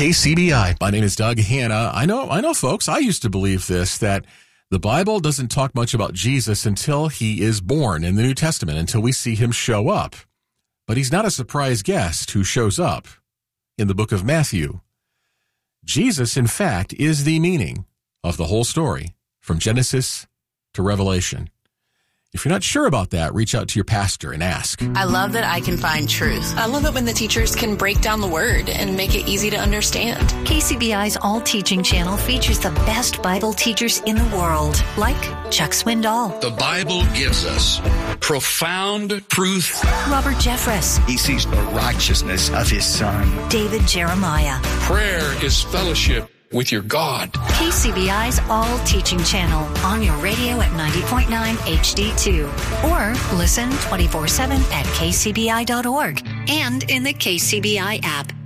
KCBI. My name is Doug Hanna. I know, folks, I used to believe this, that the Bible doesn't talk much about Jesus until he is born in the New Testament, until we see him show up. But he's not a surprise guest who shows up in the book of Matthew. Jesus, in fact, is the meaning of the whole story, from Genesis to Revelation. If you're not sure about that, reach out to your pastor and ask. I love that I can find truth. I love it when the teachers can break down the word and make it easy to understand. KCBI's All Teaching channel features the best Bible teachers in the world, like Chuck Swindoll. The Bible gives us profound truth. Robert Jeffress. He sees the righteousness of his Son. David Jeremiah. Prayer is fellowship with your God. KCBI's All Teaching channel on your radio at 90.9 HD2 or listen 24/7 at kcbi.org and in the KCBI app.